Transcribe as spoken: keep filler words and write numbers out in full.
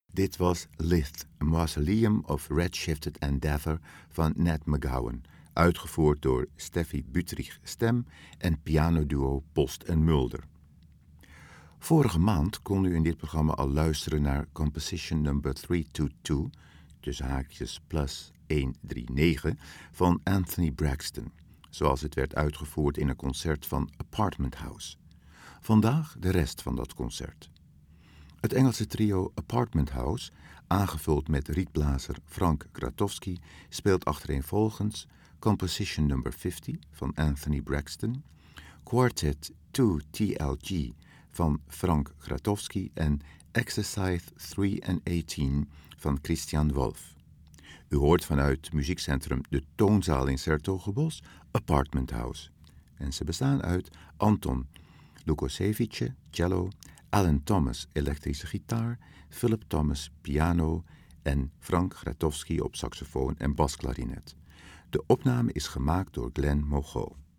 Dit was Lith, a Mausoleum of Redshifted Endeavour van Ned McGowan, uitgevoerd door Steffi Butrich stem en pianoduo Post en Mulder. Vorige maand kon u in dit programma al luisteren naar Composition nummer driehonderdtweeëntwintig, tussen haakjes plus honderdnegenendertig, van Anthony Braxton, zoals het werd uitgevoerd in een concert van Apartment House. Vandaag de rest van dat concert. Het Engelse trio Apartment House, aangevuld met rietblazer Frank Gratowski, speelt achtereenvolgens Composition nummer vijftig van Anthony Braxton, Quartet twee T L G van Frank Gratowski en Exercise drie en achttien van Christian Wolff. U hoort vanuit muziekcentrum De Toonzaal in 's-Hertogenbosch Apartment House. En ze bestaan uit Anton Lukosevice, cello, Alan Thomas, elektrische gitaar, Philip Thomas, piano en Frank Gratowski op saxofoon en basklarinet. De opname is gemaakt door Glenn Mogot.